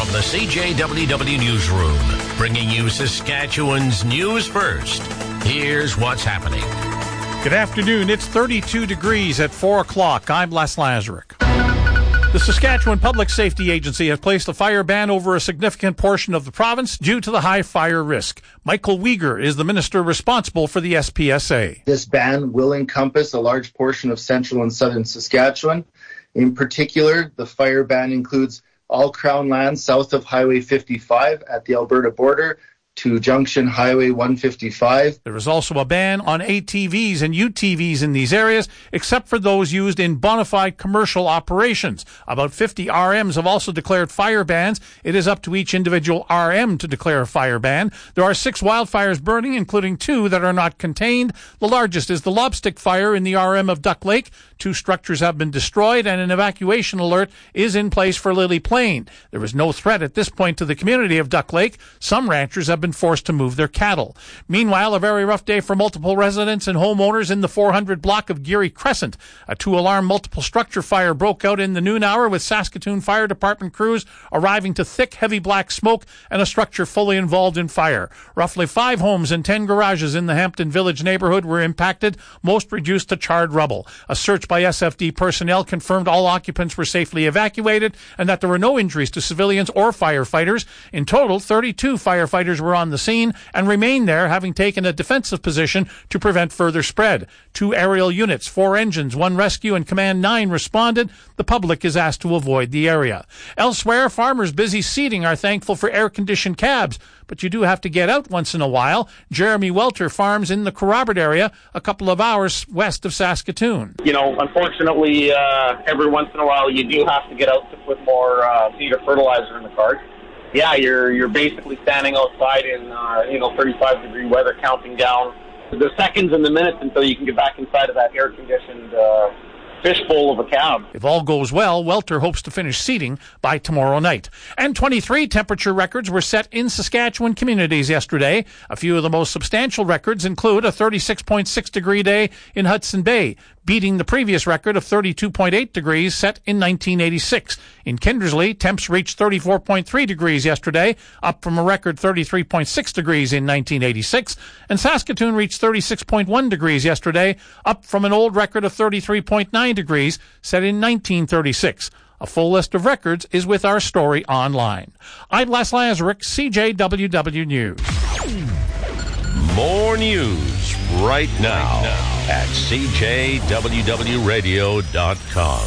from the CJWW Newsroom, bringing you Saskatchewan's news first. Here's what's happening. Good afternoon. It's 32 degrees at 4 o'clock. I'm Les Lazaruk. The Saskatchewan Public Safety Agency has placed a fire ban over a significant portion of the province due to the high fire risk. Michael Uyghur is the minister responsible for the SPSA. This ban will encompass a large portion of central and southern Saskatchewan. In particular, the fire ban includes all Crown lands south of Highway 55 at the Alberta border to Junction Highway 155. There is also a ban on ATVs and UTVs in these areas, except for those used in bona fide commercial operations. About 50 RMs have also declared fire bans. It is up to each individual RM to declare a fire ban. There are 6 wildfires burning, including 2 that are not contained. The largest is the Lobstick fire in the RM of Duck Lake. 2 structures have been destroyed, and an evacuation alert is in place for Lily Plain. There is no threat at this point to the community of Duck Lake. Some ranchers have been forced to move their cattle. Meanwhile, a very rough day for multiple residents and homeowners in the 400 block of Geary Crescent. A 2-alarm multiple structure fire broke out in the noon hour, with Saskatoon Fire Department crews arriving to thick, heavy black smoke and a structure fully involved in fire. Roughly 5 homes and 10 garages in the Hampton Village neighborhood were impacted, most reduced to charred rubble. A search by SFD personnel confirmed all occupants were safely evacuated and that there were no injuries to civilians or firefighters. In total, 32 firefighters were on the scene and remain there, having taken a defensive position to prevent further spread. 2 aerial units, 4 engines, 1 rescue, and Command 9 responded. The public is asked to avoid the area. Elsewhere, farmers busy seeding are thankful for air-conditioned cabs, but you do have to get out once in a while. Jeremy Welter farms in the Kerrobert area, a couple of hours west of Saskatoon. You know, unfortunately, every once in a while you do have to get out to put more seed or fertilizer in the cart. Yeah, you're basically standing outside in 35-degree weather, counting down the seconds and the minutes until you can get back inside of that air-conditioned fishbowl of a cab. If all goes well, Welter hopes to finish seeding by tomorrow night. And 23 temperature records were set in Saskatchewan communities yesterday. A few of the most substantial records include a 36.6-degree day in Hudson Bay, beating the previous record of 32.8 degrees set in 1986. In Kindersley, temps reached 34.3 degrees yesterday, up from a record 33.6 degrees in 1986. And Saskatoon reached 36.1 degrees yesterday, up from an old record of 33.9 degrees set in 1936. A full list of records is with our story online. I'm Les Lazaruk, CJWW News. More news right now at CJWWRadio.com.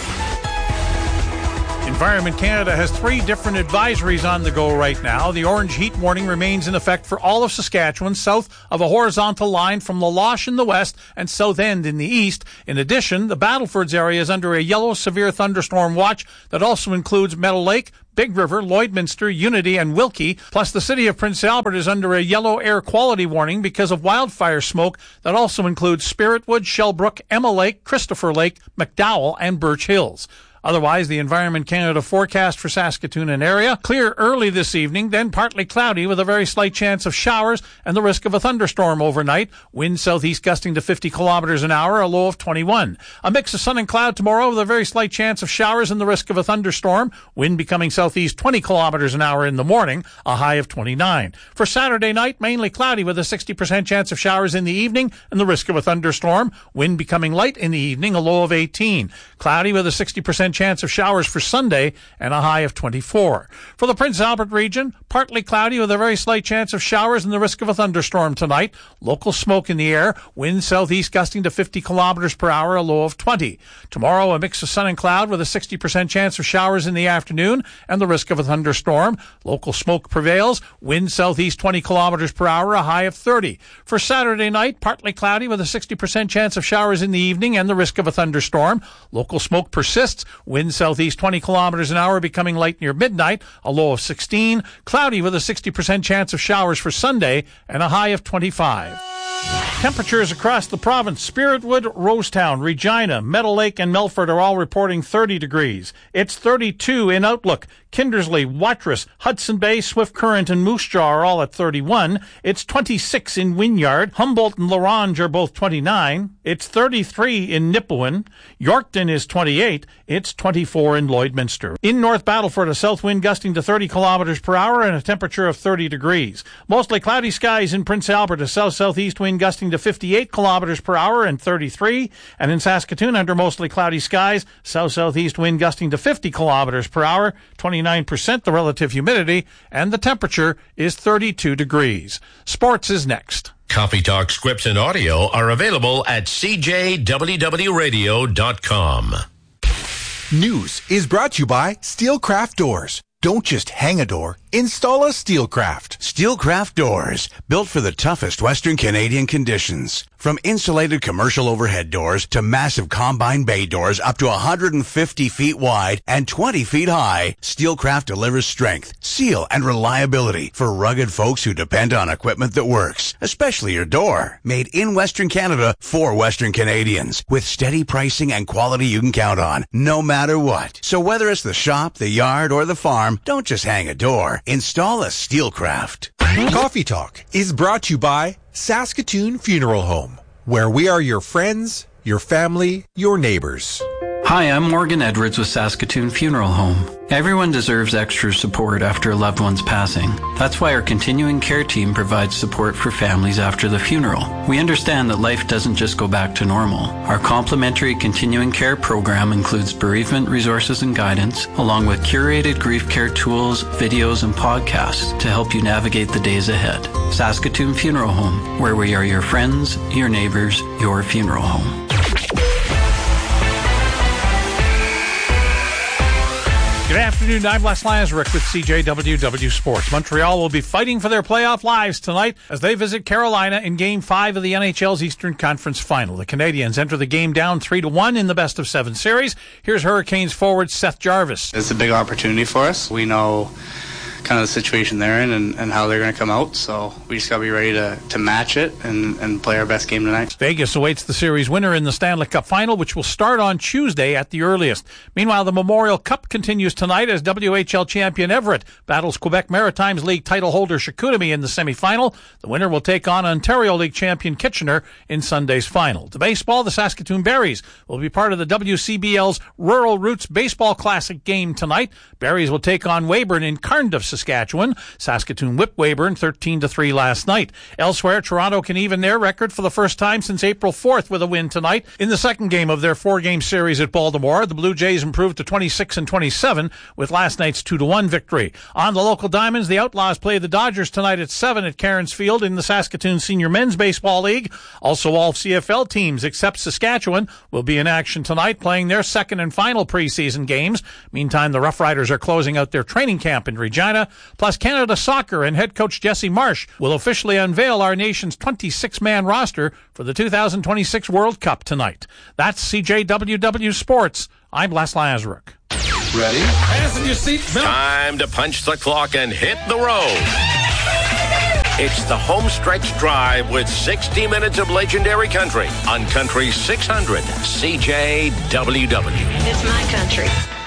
Environment Canada has 3 different advisories on the go right now. The orange heat warning remains in effect for all of Saskatchewan, south of a horizontal line from La Loche in the west and South End in the east. In addition, the Battlefords area is under a yellow severe thunderstorm watch that also includes Meadow Lake, Big River, Lloydminster, Unity, and Wilkie. Plus, the city of Prince Albert is under a yellow air quality warning because of wildfire smoke that also includes Spiritwood, Shellbrook, Emma Lake, Christopher Lake, McDowell, and Birch Hills. Otherwise, the Environment Canada forecast for Saskatoon and area: clear early this evening, then partly cloudy with a very slight chance of showers and the risk of a thunderstorm overnight. Wind southeast gusting to 50 kilometers an hour, a low of 21. A mix of sun and cloud tomorrow with a very slight chance of showers and the risk of a thunderstorm. Wind becoming southeast 20 kilometers an hour in the morning, a high of 29. For Saturday night, mainly cloudy with a 60% chance of showers in the evening and the risk of a thunderstorm. Wind becoming light in the evening, a low of 18. Cloudy with a 60% chance of showers for Sunday and a high of 24. For the Prince Albert region, partly cloudy with a very slight chance of showers and the risk of a thunderstorm tonight. Local smoke in the air. Wind southeast gusting to 50 kilometers per hour, a low of 20. Tomorrow, a mix of sun and cloud with a 60% chance of showers in the afternoon and the risk of a thunderstorm. Local smoke prevails. Wind southeast 20 kilometers per hour, a high of 30. For Saturday night, partly cloudy with a 60% chance of showers in the evening and the risk of a thunderstorm. Local smoke persists. Wind southeast 20 kilometers an hour, becoming light near midnight, a low of 16. Cloudy with a 60% chance of showers for Sunday and a high of 25. Temperatures across the province: Spiritwood, Rosetown, Regina, Meadow Lake, and Melfort are all reporting 30 degrees. It's 32 in Outlook. Kindersley, Watrous, Hudson Bay, Swift Current, and Moose Jaw are all at 31. It's 26 in Wynyard. Humboldt and LaRange are both 29. It's 33 in Nipawin. Yorkton is 28. It's 24 in Lloydminster. In North Battleford, a south wind gusting to 30 kilometers per hour and a temperature of 30 degrees. Mostly cloudy skies in Prince Albert, a south-southeast wind gusting to 58 kilometers per hour and 33. And in Saskatoon, under mostly cloudy skies, south-southeast wind gusting to 50 kilometers per hour, 29% the relative humidity, and the temperature is 32 degrees. Sports is next. Coffee Talk scripts and audio are available at cjwwradio.com. News is brought to you by Steelcraft Doors. Don't just hang a door, install a Steelcraft. Steelcraft Doors, built for the toughest Western Canadian conditions. From insulated commercial overhead doors to massive combine bay doors up to 150 feet wide and 20 feet high, Steelcraft delivers strength, seal, and reliability for rugged folks who depend on equipment that works, especially your door. Made in Western Canada for Western Canadians, with steady pricing and quality you can count on, no matter what. So whether it's the shop, the yard, or the farm, don't just hang a door. Install a Steelcraft. Coffee Talk is brought to you by Saskatoon Funeral Home, where we are your friends, your family, your neighbors. Hi, I'm Morgan Edwards with Saskatoon Funeral Home. Everyone deserves extra support after a loved one's passing. That's why our continuing care team provides support for families after the funeral. We understand that life doesn't just go back to normal. Our complimentary continuing care program includes bereavement resources and guidance, along with curated grief care tools, videos, and podcasts to help you navigate the days ahead. Saskatoon Funeral Home, where we are your friends, your neighbors, your funeral home. Good afternoon, I'm Les Lazaruk with CJWW Sports. Montreal will be fighting for their playoff lives tonight as they visit Carolina in Game 5 of the NHL's Eastern Conference Final. The Canadiens enter the game down 3-1 in the best-of-7 series. Here's Hurricanes forward Seth Jarvis. It's a big opportunity for us. We know kind of the situation they're in and how they're going to come out, so we just got to be ready to match it and play our best game tonight. Vegas awaits the series winner in the Stanley Cup Final, which will start on Tuesday at the earliest. Meanwhile, the Memorial Cup continues tonight as WHL champion Everett battles Quebec Maritimes League title holder Chicoutimi in the semifinal. The winner will take on Ontario League champion Kitchener in Sunday's final. To baseball, the Saskatoon Berries will be part of the WCBL's Rural Roots Baseball Classic game tonight. Berries will take on Weyburn in Cardiff, Saskatchewan. Saskatoon whipped Weyburn 13-3 last night. Elsewhere, Toronto can even their record for the first time since April 4th with a win tonight. In the second game of their 4-game series at Baltimore, the Blue Jays improved to 26-27 with last night's 2-1 victory. On the local diamonds, the Outlaws play the Dodgers tonight at 7 at Cairns Field in the Saskatoon Senior Men's Baseball League. Also, all CFL teams except Saskatchewan will be in action tonight, playing their second and final preseason games. Meantime, the Rough Riders are closing out their training camp in Regina. Plus, Canada Soccer and head coach Jesse Marsh will officially unveil our nation's 26-man roster for the 2026 World Cup tonight. That's CJWW Sports. I'm Les Lazaruk. Ready? Fasten your seatbelt. Time to punch the clock and hit the road. It's the home stretch drive with 60 minutes of legendary country on Country 600 CJWW. It's my country.